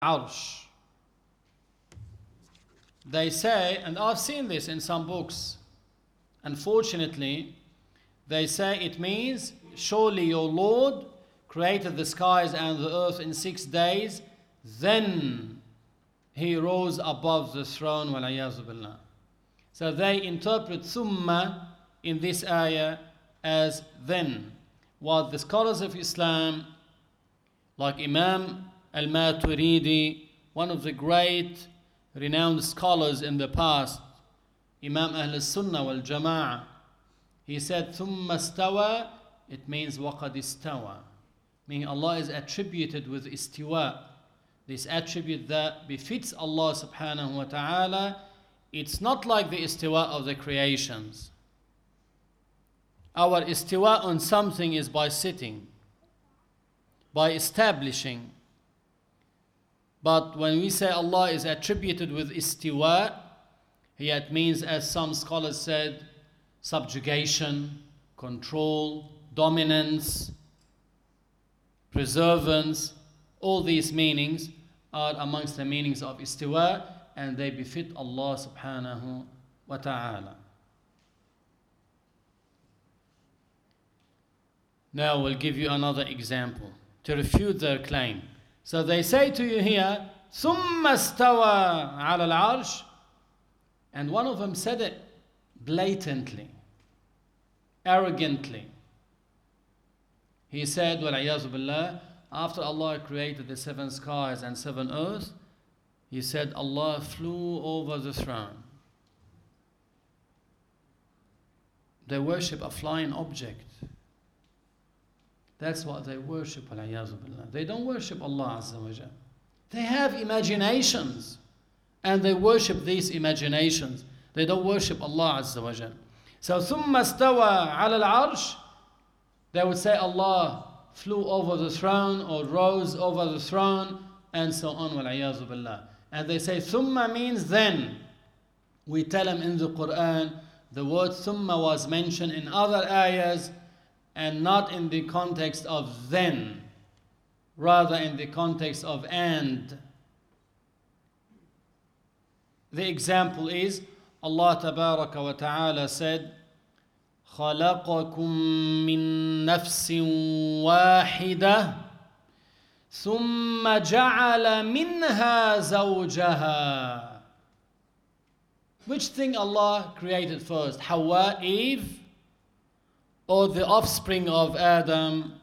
Arsh. They say, and I've seen this in some books, unfortunately, they say it means, surely your Lord created the skies and the earth in 6 days, then he rose above the throne, وَالْعِيَاذُ بِاللَّهِ. So they interpret thumma in this ayah as then. What the scholars of Islam, like Imam al-Maturidi, one of the great renowned scholars in the past, Imam Ahl al-Sunnah wal-Jama'ah, he said, ثُمَّ اسْتَوَى, it means وَقَدْ اسْتَوَى, meaning Allah is attributed with istiwa, this attribute that befits Allah subhanahu wa ta'ala. It's not like the istiwa of the creations. Our istiwa on something is by sitting, by establishing. But when we say Allah is attributed with istiwa, here it means, as some scholars said, subjugation, control, dominance, preservance. All these meanings are amongst the meanings of istiwa, and they befit Allah subhanahu wa ta'ala. Now we'll give you another example to refute their claim. So they say to you here, ثُمَّ اسْتَوَى عَلَى الْعَرْشِ, and one of them said it blatantly, arrogantly. He said, وَالْعِيَاذُ بِاللَّهِ, after Allah created the 7 skies and 7 earths, he said Allah flew over the throne. They worship a flying object. That's what they worship, وَالْعِيَاذُ بِاللَّهِ. They don't worship Allah Azza wa Jal. They have imaginations, and they worship these imaginations. They don't worship Allah Azza wa Jal. So, ثُمَّ اسْتَوَى عَلَى الْعَرْشِ, they would say Allah flew over the throne or rose over the throne, and so on, وَالْعِيَاذُ بِاللَّهِ. And they say thumma means then. We tell them in the Quran, the word thumma was mentioned in other ayahs, and not in the context of then, rather in the context of and. The example is, Allah Tabaraka wa Ta'ala said, خَلَقَكُم مِّن نَفْسٍ وَاحِدَةٍ ثُمَّ جَعَلَ مِنْهَا زَوْجَهَا. Which thing Allah created first? Hawa, Eve, or the offspring of Adam?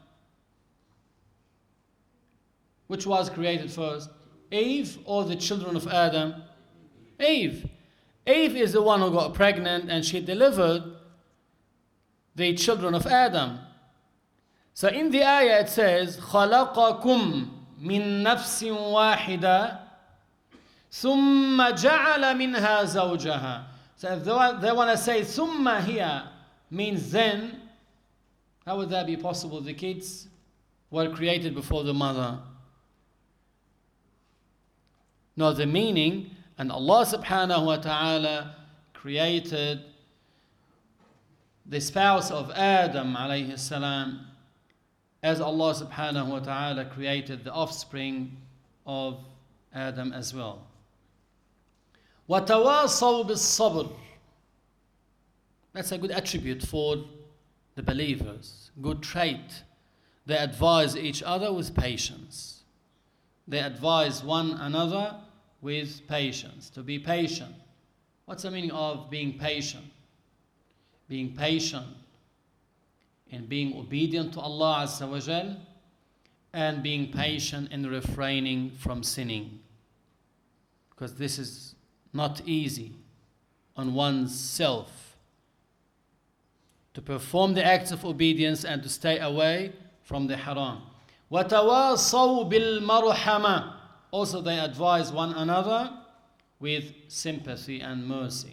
Which was created first? Eve or the children of Adam? Eve. Eve is the one who got pregnant and she delivered the children of Adam. So in the ayah it says, خَلَقَكُم مِّن نَفْسٍ وَاحِدَةٍ ثُمَّ جَعَلَ مِنْهَا زَوْجَهَا. So if they want to say ثُمَّ here means then, how would that be possible? The kids were created before the mother. No, the meaning, and Allah subhanahu wa ta'ala created the spouse of Adam alayhi salam, as Allah subhanahu wa ta'ala created the offspring of Adam as well. وَتَوَاصَوْا بِالصَّبْرِ. That's a good attribute for the believers, good trait. They advise each other with patience. They advise one another with patience, to be patient. What's the meaning of being patient? Being patient in being obedient to Allah Azza wa Jal, and being patient in refraining from sinning. Because this is not easy on oneself to perform the acts of obedience and to stay away from the haram. وَتَوَاصَوْا بِالْمَرْحَمَةِ. Also they advise one another with sympathy and mercy.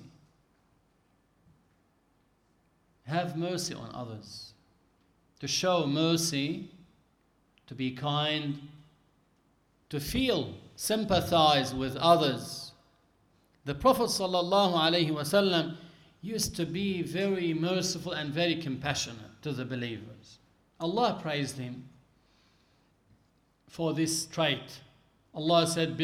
Have mercy on others. To show mercy, to be kind, to feel, sympathize with others. The Prophet ﷺ used to be very merciful and very compassionate to the believers. Allah praised him for this trait. Allah said,